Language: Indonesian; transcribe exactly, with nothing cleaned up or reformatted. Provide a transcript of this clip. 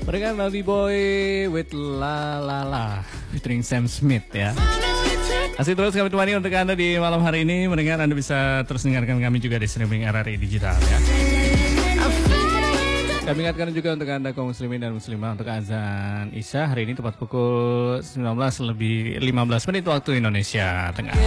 Mereka Naughty Boy with La La La featuring Sam Smith ya. Masih terus kami temani untuk Anda di malam hari ini. Mendengar Anda bisa terus dengarkan kami juga di streaming R R I Digital ya. Kami ingatkan juga untuk Anda kaum muslimin dan muslimah untuk azan Isya hari ini tepat pukul sembilan belas lebih lima belas menit waktu Indonesia Tengah.